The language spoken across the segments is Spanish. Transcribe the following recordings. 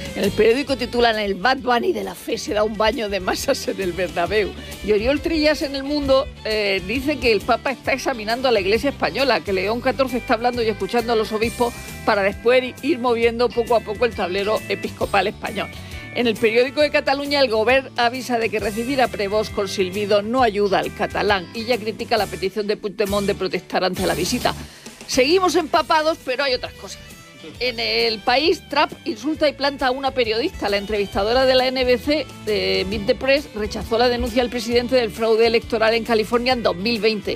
En el periódico titulan el Bad Bunny de la fe se da un baño de masas en el Bernabéu. Y Oriol Trillas en El Mundo dice que el Papa está examinando a la Iglesia española, que León XIV está hablando y escuchando a los obispos para después ir moviendo poco a poco el tablero episcopal español. En el periódico de Cataluña, el Govern avisa de que recibir a Prevost con silbido no ayuda al catalán y ya critica la petición de Puigdemont de protestar ante la visita. Seguimos empapados, pero hay otras cosas. En El País, Trump insulta y planta a una periodista. La entrevistadora de la NBC, de Meet the Press, rechazó la denuncia al presidente del fraude electoral en California en 2020.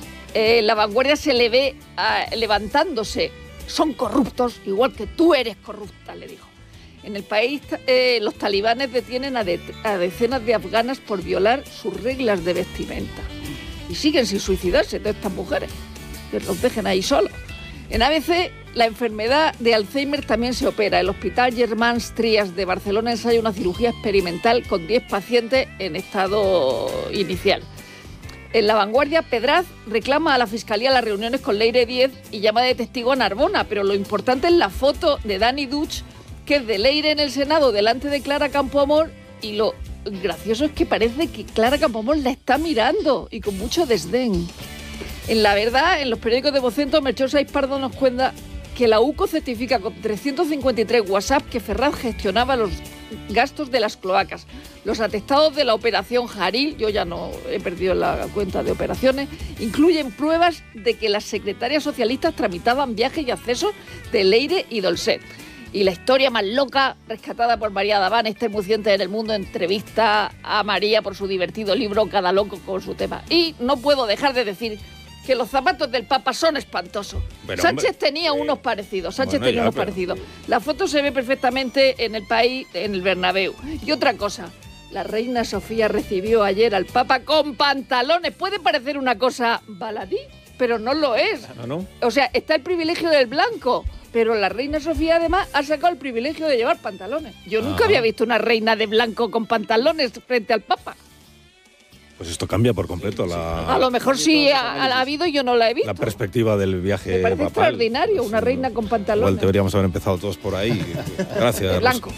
La Vanguardia se le ve levantándose. Son corruptos, igual que tú eres corrupta, le dijo. En El País, los talibanes detienen a decenas de afganas por violar sus reglas de vestimenta. Y siguen sin suicidarse todas estas mujeres. Que los dejen ahí solos. En ABC, la enfermedad de Alzheimer también se opera. El Hospital Germans Trias de Barcelona ensaya una cirugía experimental con 10 pacientes en estado inicial. En La Vanguardia, Pedraz reclama a la Fiscalía las reuniones con Leire Díez y llama de testigo a Narbona, pero lo importante es la foto de Dani Duch, que es de Leire en el Senado delante de Clara Campoamor, y lo gracioso es que parece que Clara Campoamor la está mirando y con mucho desdén. En La Verdad, en los periódicos de Vocento, Melchor Saiz Pardo nos cuenta que la UCO certifica con 353 WhatsApp que Ferraz gestionaba los gastos de las cloacas. Los atestados de la operación Jaril, yo ya no he perdido la cuenta de operaciones, incluyen pruebas de que las secretarias socialistas tramitaban viajes y accesos de Leire y Dolcet. Y la historia más loca, rescatada por María Daván, está muy ciente en El Mundo, entrevista a María por su divertido libro Cada loco con su tema. Y no puedo dejar de decir que los zapatos del Papa son espantosos. Pero, Sánchez tenía unos parecidos, parecidos. La foto se ve perfectamente en El País, en el Bernabéu. Y otra cosa, la reina Sofía recibió ayer al Papa con pantalones. Puede parecer una cosa baladí, pero no lo es. ¿No? O sea, está el privilegio del blanco, pero la reina Sofía además ha sacado el privilegio de llevar pantalones. Yo nunca había visto una reina de blanco con pantalones frente al Papa. Pues esto cambia por completo la... A lo mejor sí ha habido y yo no la he visto. La perspectiva del viaje me parece papal. Extraordinario, una reina con pantalones. Igual deberíamos haber empezado todos por ahí. Gracias. De blanco.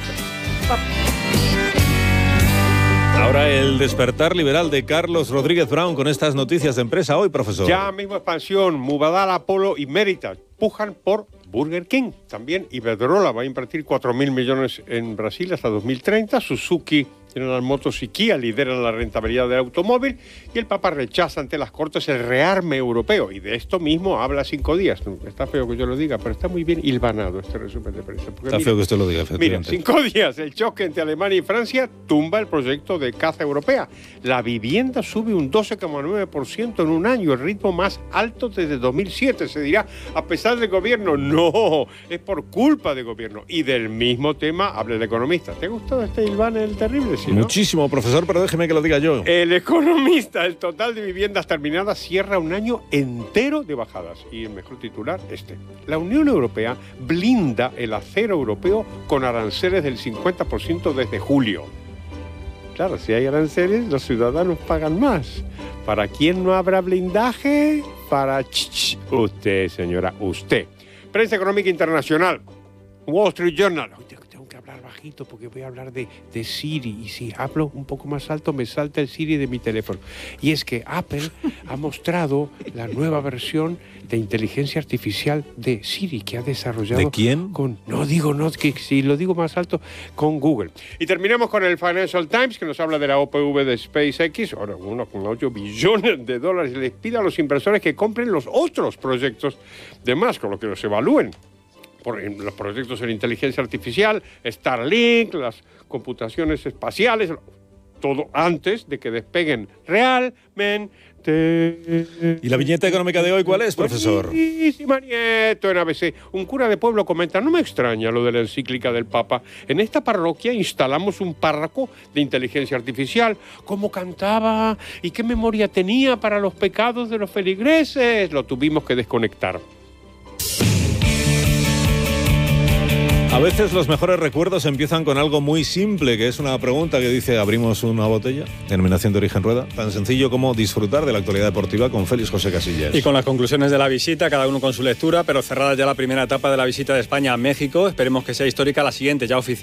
Ahora el despertar liberal de Carlos Rodríguez Brown con estas noticias de empresa hoy, profesor. Ya mismo Expansión, Mubadala, Apolo y Meritage pujan por Burger King. También Iberdrola va a invertir 4.000 millones en Brasil hasta 2030. Suzuki, General Motors y Kia lideran la rentabilidad del automóvil y el Papa rechaza ante las Cortes el rearme europeo. Y de esto mismo habla 5 días. Está feo que yo lo diga, pero está muy bien hilvanado este resumen de prensa. Está feo que usted lo diga, efectivamente. Mira, 5 días. El choque entre Alemania y Francia tumba el proyecto de caza europea. La vivienda sube un 12,9% en un año, el ritmo más alto desde 2007. Se dirá, a pesar del gobierno. No, es por culpa del gobierno. Y del mismo tema habla el economista. ¿Te ha gustado este hilván el terrible? ¿No? Muchísimo, profesor, pero déjeme que lo diga yo. El economista, el total de viviendas terminadas cierra un año entero de bajadas. Y el mejor titular, La Unión Europea blinda el acero europeo con aranceles del 50% desde julio. Claro, si hay aranceles, los ciudadanos pagan más. ¿Para quién no habrá blindaje? Para usted, señora, usted. Prensa económica internacional. Wall Street Journal. Tengo que hablar bajito porque voy a hablar de Siri. Y si hablo un poco más alto, me salta el Siri de mi teléfono. Y es que Apple ha mostrado la nueva versión de inteligencia artificial de Siri que ha desarrollado. ¿De quién? Que si lo digo más alto, con Google. Y terminamos con el Financial Times, que nos habla de la OPV de SpaceX. Ahora, 1,8 billones de dólares. Les pide a los inversores que compren los otros proyectos de más, con lo que los evalúen. Por los proyectos en inteligencia artificial, Starlink, las computaciones espaciales, todo antes de que despeguen realmente. ¿Y la viñeta económica de hoy cuál es, profesor? Buenísima, Nieto, en ABC. Un cura de pueblo comenta, no me extraña lo de la encíclica del Papa. En esta parroquia instalamos un párroco de inteligencia artificial. ¿Cómo cantaba? ¿Y qué memoria tenía para los pecados de los feligreses? Lo tuvimos que desconectar. A veces los mejores recuerdos empiezan con algo muy simple, que es una pregunta que dice, ¿abrimos una botella? Denominación de origen rueda. Tan sencillo como disfrutar de la actualidad deportiva con Félix José Casillas. Y con las conclusiones de la visita, cada uno con su lectura, pero cerrada ya la primera etapa de la visita de España a México. Esperemos que sea histórica la siguiente, ya oficial.